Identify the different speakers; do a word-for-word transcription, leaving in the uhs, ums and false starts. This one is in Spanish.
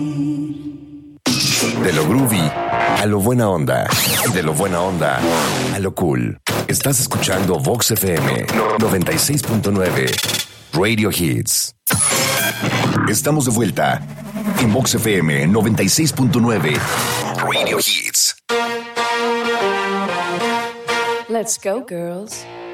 Speaker 1: De lo groovy a lo buena onda. De lo buena onda a lo cool. Estás escuchando Vox F M noventa y seis punto nueve Radio Hits. Estamos de vuelta en Vox F M noventa y seis punto nueve Radio Hits.
Speaker 2: Let's go, girls.